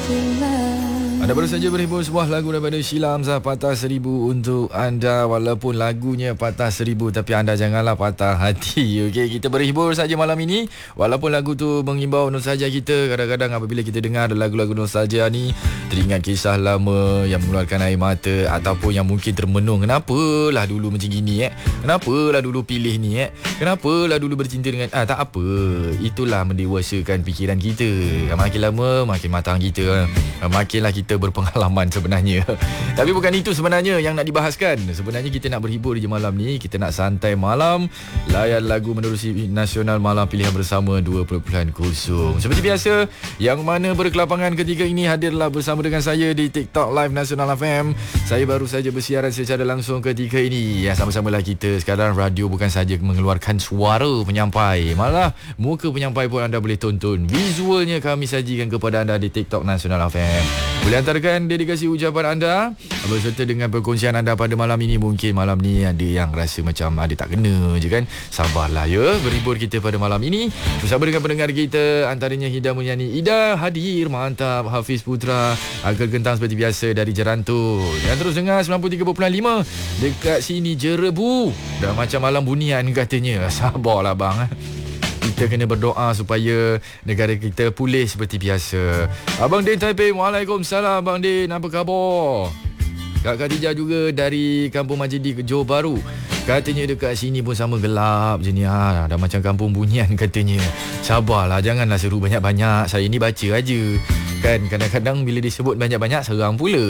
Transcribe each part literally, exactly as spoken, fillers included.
Anda baru saja berhibur sebuah lagu daripada Sheila Hamzah, Patah Seribu untuk anda. Walaupun lagunya patah seribu, tapi anda janganlah patah hati. Okey, kita berhibur saja malam ini. Walaupun lagu tu mengimbau nostalgia kita, kadang-kadang apabila kita dengar lagu-lagu nostalgia ni, teringat kisah lama yang mengeluarkan air mata, ataupun yang mungkin termenung. Kenapalah dulu macam gini eh? Kenapalah dulu pilih ni eh? Kenapalah dulu bercinta dengan ah tak apa. Itulah mendewasakan fikiran kita. Makin lama makin matang kita. Makinlah kita berpengalaman sebenarnya. Tapi bukan itu sebenarnya yang nak dibahaskan. Sebenarnya kita nak berhibur je malam ni. Kita nak santai malam, layan lagu menerusi nasional malam pilihan bersama dua titik kosong. Seperti biasa, yang mana berkelapangan ketika ini hadirlah bersama dengan saya di TikTok Live Nasional F M. Saya baru saja bersiaran secara langsung ketika ini. Ya, sama-samalah kita. Sekarang radio bukan saja mengeluarkan suara penyampai, malah muka penyampai pun anda boleh tonton. Visualnya kami sajikan kepada anda di TikTok Nasional F M. Boleh hantarkan dedikasi ucapan anda berserta dengan perkongsian anda pada malam ini. Mungkin malam ni ada yang rasa macam ada tak kena je kan. Sabarlah ya, berhibur kita pada malam ini bersama dengan pendengar kita. Antaranya Hida Mulyani, Ida hadir, mantap. Hafiz Putra, Agak Gentang seperti biasa dari Jerantu. Dan terus dengar sembilan puluh tiga perpuluhan lima dekat sini Jerebu. Dah macam malam bunian katanya. Sabarlah bang. Kita kena berdoa supaya negara kita pulih seperti biasa. Abang Din Taipei, Waalaikumsalam Abang Din, apa khabar? Kak Khadijah juga dari Kampung Majidi ke Johor Bahru. Katanya dekat sini pun sama gelap je ni ha. Dah macam kampung bunyian katanya. Sabarlah, janganlah seru banyak-banyak. Saya ni baca aja. Kan kadang-kadang bila disebut banyak-banyak seram pula.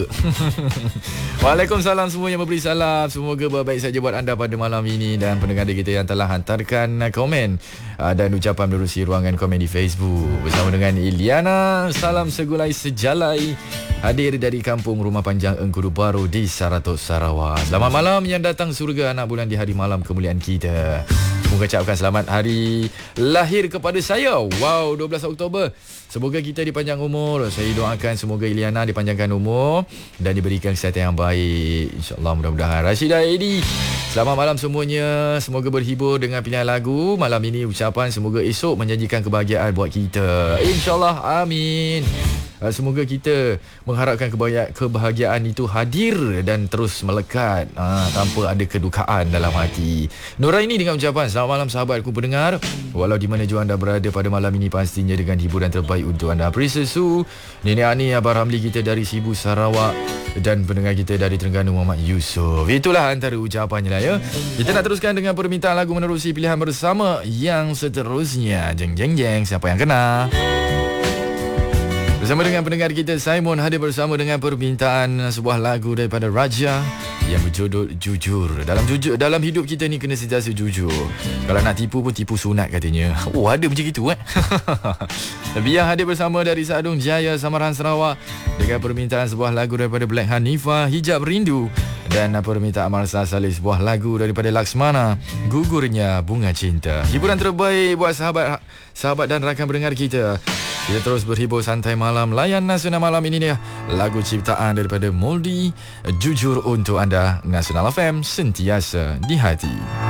Waalaikumsalam semua yang memberi salam. Semoga baik saja buat anda pada malam ini. Dan pendengar kita yang telah hantarkan komen dan ucapan menerusi ruangan komen di Facebook. Bersama dengan Iliana, salam segulai sejalai, hadir dari Kampung Rumah Panjang Engkudu Baru di Saratok, Sarawak. Selamat malam yang datang surga anak bulan di hari malam kemuliaan kita. Mengucapkan selamat hari lahir kepada saya. Wow, dua belas Oktober. Semoga kita dipanjang umur. Saya doakan semoga Iliana dipanjangkan umur dan diberikan kesihatan yang baik. InsyaAllah, mudah-mudahan. Rashidah Edi, selamat malam semuanya. Semoga berhibur dengan pilihan lagu malam ini. Ucapan semoga esok menjanjikan kebahagiaan buat kita. InsyaAllah, amin. Semoga kita mengharapkan kebahagiaan, kebahagiaan itu hadir dan terus melekat ha, tanpa ada kedukaan dalam hati. Nuraini dengan ucapan selamat malam sahabatku pendengar. Walau di mana jua anda berada pada malam ini, pastinya dengan hiburan terbaik untuk anda. Prisa Su, Nenek Ani, Abang Ramli kita dari Sibu, Sarawak, dan pendengar kita dari Terengganu, Muhammad Yusof. Itulah antara ucapannya lah ya. Kita nak teruskan dengan permintaan lagu menerusi pilihan bersama yang seterusnya. Jeng jeng jeng, siapa yang kena? Bersama dengan pendengar kita Simon hadir bersama dengan permintaan sebuah lagu daripada Raja yang berjudul Jujur. Dalam jujur dalam hidup kita ni kena sentiasa jujur. Kalau nak tipu pun tipu sunat katanya. Oh, ada macam gitu eh. Biar hadir bersama dari Sadung Jaya, Samaran, Sarawak dengan permintaan sebuah lagu daripada Black Hanifa, Hijab Rindu, dan permintaan Marsa Saleh sebuah lagu daripada Laksmana, Gugurnya Bunga Cinta. Hiburan terbaik buat sahabat sahabat dan rakan pendengar kita. Kita terus berhibur santai malam, layan Nasional malam ini dia. Lagu ciptaan daripada Moldy, Jujur untuk anda. Nasional F M, sentiasa di hati.